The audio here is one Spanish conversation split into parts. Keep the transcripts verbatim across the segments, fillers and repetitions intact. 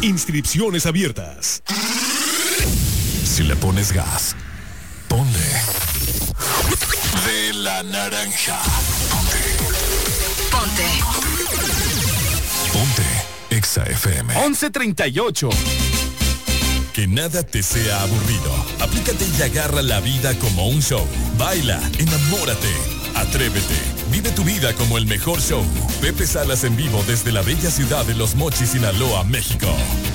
Inscripciones abiertas. Si le pones gas, ponle de la naranja. Ponte. Ponte. Ponte Exa F M. once treinta y ocho. Que nada te sea aburrido. Aplícate y agarra la vida como un show. Baila, enamórate, atrévete. Vive tu vida como el mejor show. Pepe Salas en vivo desde la bella ciudad de Los Mochis, Sinaloa, México.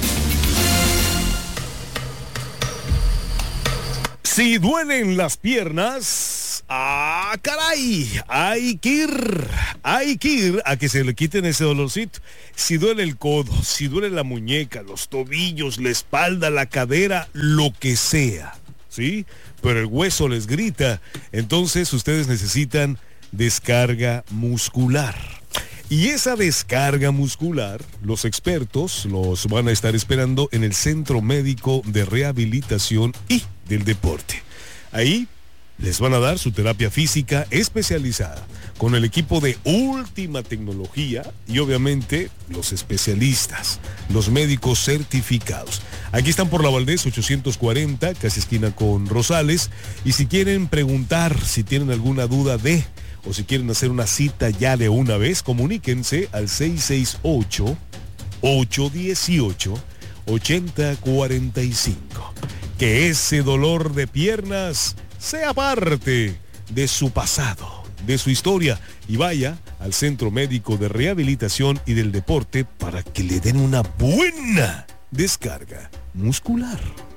Si duelen las piernas, ¡ah, caray! Hay que ir, hay que ir a que se le quiten ese dolorcito. Si duele el codo, si duele la muñeca, los tobillos, la espalda, la cadera, lo que sea, ¿sí? Pero el hueso les grita, entonces ustedes necesitan descarga muscular. Y esa descarga muscular, los expertos los van a estar esperando en el Centro Médico de Rehabilitación y del Deporte. Ahí les van a dar su terapia física especializada, con el equipo de última tecnología y obviamente los especialistas, los médicos certificados. Aquí están por la Valdés ochocientos cuarenta, casi esquina con Rosales. Y si quieren preguntar, si tienen alguna duda de... o si quieren hacer una cita ya de una vez, comuníquense al seis seis ocho, ocho uno ocho, ocho cero cuatro cinco. Que ese dolor de piernas sea parte de su pasado, de su historia, y vaya al Centro Médico de Rehabilitación y del Deporte para que le den una buena descarga muscular.